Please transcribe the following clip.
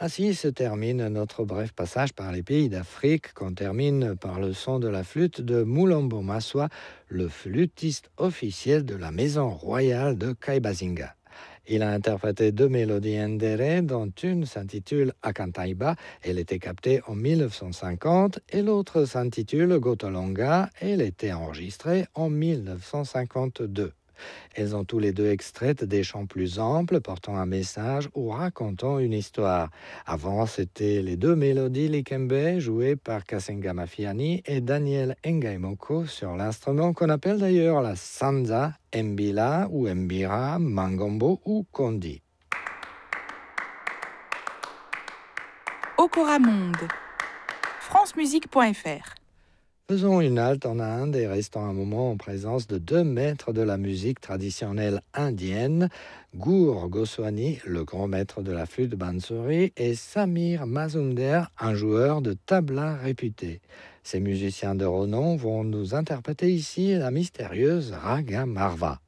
Ainsi se termine notre bref passage par les pays d'Afrique, qu'on termine par le son de la flûte de Mulombo Maswa, le flûtiste officiel de la maison royale de Kaibazinga. Il a interprété deux mélodies ndéré, dont une s'intitule Akantaiba, elle était captée en 1950, et l'autre s'intitule Gotolonga, elle était enregistrée en 1952. Elles ont tous les deux extraites des chants plus amples portant un message ou racontant une histoire. Avant, c'était les deux mélodies Likembe jouées par Kasenga Mafiani et Daniel Ngaimoko sur l'instrument qu'on appelle d'ailleurs la sanza, mbila ou mbira, mangombo ou kondi. Okora Monde, francemusique.fr. Faisons une halte en Inde et restons un moment en présence de deux maîtres de la musique traditionnelle indienne, Gour Goswami, le grand maître de la flûte bansuri, et Samir Mazumder, un joueur de tabla réputé. Ces musiciens de renom vont nous interpréter ici la mystérieuse Raga Marva.